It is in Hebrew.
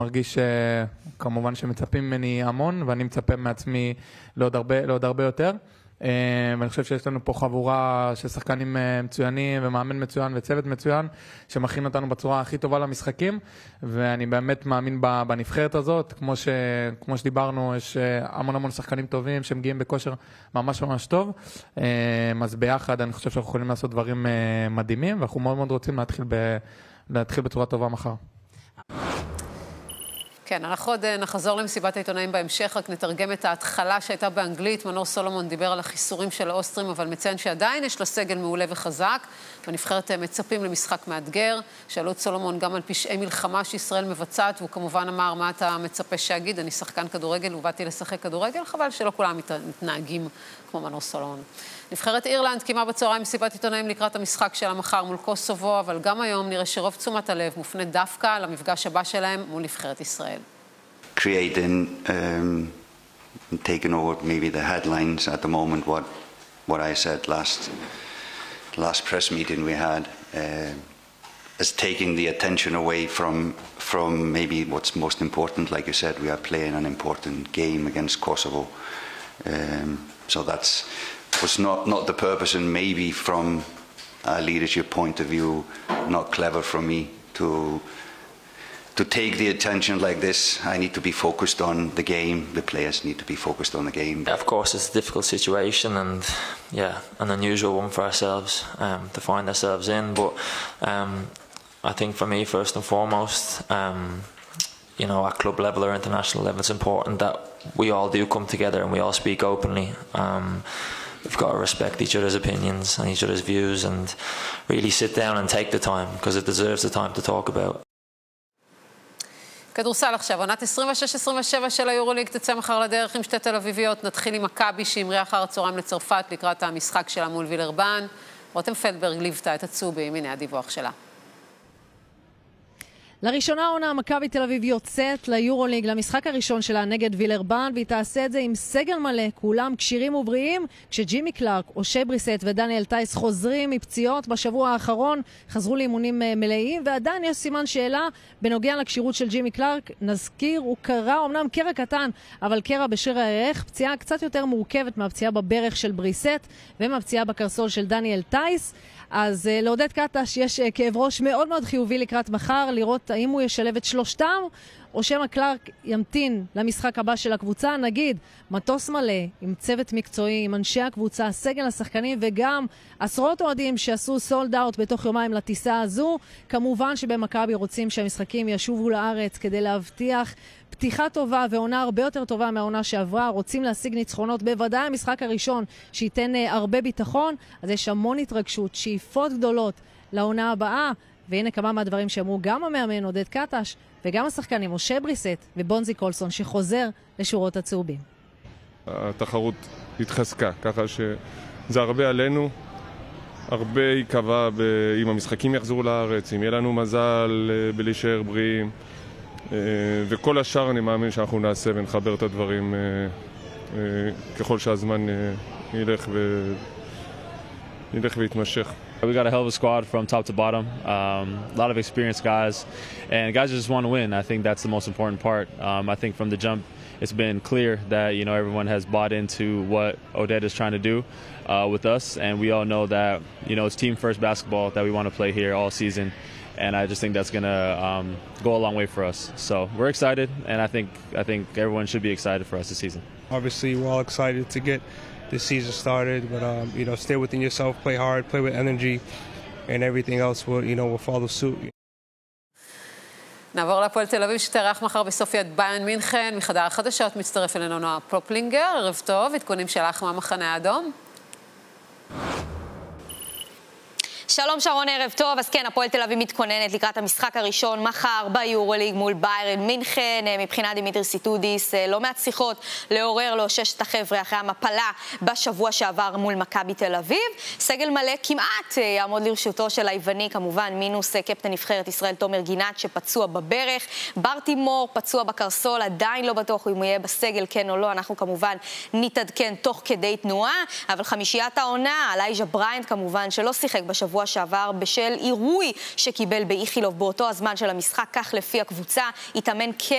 מרגיש כמובן שמצפים ממני המון, ואני מצפה מעצמי לעוד הרבה יותר. ואני חושב שיש לנו פה חבורה של שחקנים מצוינים ומאמן מצוין וצוות מצוין שמכין אותנו בצורה הכי טובה למשחקים, ואני באמת מאמין בנבחרת הזאת. כמו שדיברנו, יש המון שחקנים טובים שמגיעים בכושר ממש טוב, אז ביחד אני חושב שאנחנו יכולים לעשות דברים מדהימים, ואנחנו מאוד רוצים להתחיל בצורה טובה מחר. כן, אנחנו עוד נחזור למסיבת העיתונאים בהמשך, רק נתרגם את ההתחלה שהייתה באנגלית. מנור סולומון דיבר על החיסורים של האוסטרים, אבל מציין שעדיין יש לו סגל מעולה וחזק, בנבחרת מצפים למשחק מאתגר. שאלו את סולומון גם על פשעי מלחמה שישראל מבצעת, והוא כמובן אמר, מה אתה מצפה שיגיד? אני שחקן כדורגל ובאתי לשחק כדורגל, חבל שלא כולם מתנהגים כמו מנור סולומון. נבחרת אירלנד קיימה בצהריים מסיבת עיתונאים לקראת המשחק שלה מחר מול קוסובו, אבל גם היום נראה שרוב תשומת הלב מופנה דווקא למפגש הבא שלהם מול נבחרת ישראל. Creating, taking over maybe the headlines at the moment, what I said last press meeting we had, is taking the attention away from maybe what's most important. Like you said, we are playing an important game against Kosovo, so was not the purpose, and maybe from a leadership point of view, not clever for me to take the attention like this. I need to be focused on the game. The players need to be focused on the game. Of course, it's a difficult situation and an unusual one for ourselves to find ourselves in. But I think for me, first and foremost, at club level or international level, it's important that we all do come together and we all speak openly. We've got to respect each other's opinions and each other's views and really sit down and take the time, because it deserves the time to talk about. כדורסל עכשיו, עונת 26-27 של היורוליג תצא מחר לדרך עם שתי תל אביביות. נתחיל עם מכבי שהמריאה אחר הצהריים לצרפת לקראת המשחק שלה מול וילרבן. רותם פלדברג ליוותה את הצהובים, הנה הדיווח שלה. לראשונה עונה מכבי תל אביב יוצאת ליורוליג למשחק הראשון שלה נגד וילרבן, והיא תעשה את זה עם סגל מלא, כולם כשירים ובריאים, כשג'ימי קלארק, אושי בריסט ודניאל טייס חוזרים מפציעות בשבוע האחרון, חזרו לאימונים מלאים, ועדיין יש סימן שאלה בנוגע לקשירות של ג'ימי קלארק. נזכיר, הוא קרא אמנם קרע קטן, אבל קרע בשריר הירך, פציעה קצת יותר מורכבת מהפציעה בברך של בריסט ומהפציעה בקרסול של דניאל טייס. אז לעודד קטש יש כאב ראש מאוד חיובי לקראת מחר, לראות האם הוא ישלב את שלושתם, או שמא קלארק ימתין למשחק הבא של הקבוצה. נגיד, מטוס מלא, עם צוות מקצועי, עם אנשי הקבוצה, סגל השחקנים, וגם עשרות אוהדים שעשו סולד אאוט בתוך יומיים לטיסה הזו. כמובן שבמכבי רוצים שהמשחקים ישובו לארץ כדי להבטיח פתיחה טובה ועונה הרבה יותר טובה מהעונה שעברה. רוצים להשיג ניצחונות, בוודאי המשחק הראשון שייתן הרבה ביטחון, אז יש המון התרגשות, שאיפות גדולות לעונה הבאה, והנה כמה מהדברים שאמרו גם המאמן עודד קטש וגם השחקנים אושי בריסט ובונזי קולסון שחוזר לשורות הצהובים. התחרות התחזקה, ככה שזה הרבה עלינו, הרבה יקבע אם המשחקים יחזרו לארץ, אם יהיה לנו מזל בלהישאר בריאים, וכל השאר אני מאמין שאנחנו נעשה ונחבר את הדברים ככל שהזמן ילך ויתמשך. We got a hell of a squad from top to bottom, a lot of experienced guys, and guys just want to win. I think that's the most important part. I think from the jump, it's been clear that everyone has bought into what Odette is trying to do with us, and we all know that it's team first basketball that we want to play here all season, and I just think that's gonna go a long way for us. So we're excited, and I think everyone should be excited for us this season. Obviously, we're all excited to get this season started, but stay within yourself, play hard, play with energy, and everything else will follow suit. נעבור להפועל תל אביב שתארח מחר בסופיית ביירן מינכן. מחדר החדשות מצטרף אלינו נועה פופלינגר. ערב טוב, עדכונים שלך מהמחנה האדום. שלום שרון, ערב טוב. אז כן, הפועל תל אביב מתכוננת לקראת המשחק הראשון מחר ביורוליג מול ביירן מינכן. מבחינת דימיטרי סיטודיס, לא מעט שיחות לעורר, לאושש את החבר'ה אחרי המפלה בשבוע שעבר מול מכבי תל אביב. סגל מלא כמעט יעמוד לרשותו של היווני, כמובן מינוס קפטן נבחרת ישראל תומר גינת שפצוע בברך, ברטימור פצוע בקרסול, עדיין לא בטוח אם הוא יהיה בסגל כן או לא, אנחנו כמובן נתעדכן תוך כדי תנועה. אבל חמישיית העונה, אלייג'ה בריינט כמובן שלא שיחק בשבוע שעבר בשל אירוי שקיבל באיכילוב באותו הזמן של המשחק, כך לפי הקבוצה, התאמן